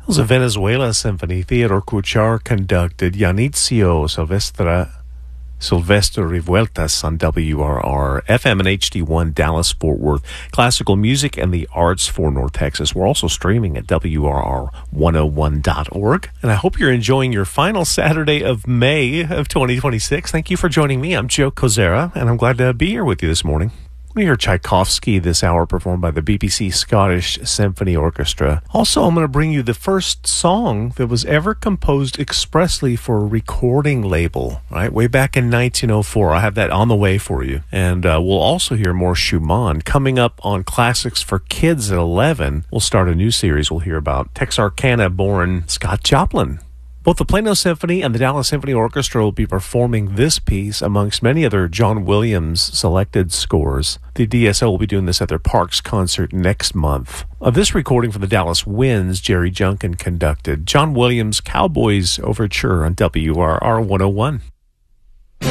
It was a Venezuela symphony. Theodore Kuchar conducted. Yanitio Sylvester Revueltas on WRR, FM and HD1 Dallas Fort Worth. Classical music and the arts for North Texas. We're also streaming at WRR101.org. And I hope you're enjoying your final Saturday of May of 2026. Thank you for joining me. I'm Joe Kozera, and I'm glad to be here with you this morning. We hear Tchaikovsky this hour performed by the BBC Scottish Symphony Orchestra. Also, I'm going to bring you the first song that was ever composed expressly for a recording label, right? Way back in 1904. I have that on the way for you. And we'll also hear more Schumann. Coming up on Classics for Kids at 11, we'll start a new series. We'll hear about Texarkana-born Scott Joplin. Both the Plano Symphony and the Dallas Symphony Orchestra will be performing this piece amongst many other John Williams selected scores. The DSO will be doing this at their Parks concert next month. This recording from the Dallas Winds, Jerry Junkin conducted. John Williams' Cowboys Overture on WRR 101.